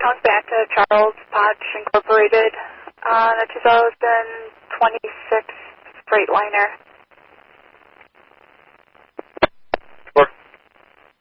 calling back to Charles Potch Incorporated on a 2026 Freightliner.